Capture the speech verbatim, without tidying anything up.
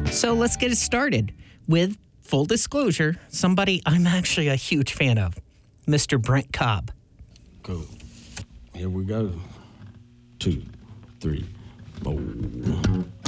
So let's get it started with full disclosure, somebody I'm actually a huge fan of, Mister Brent Cobb. Cool. Here we go. Two, three, four.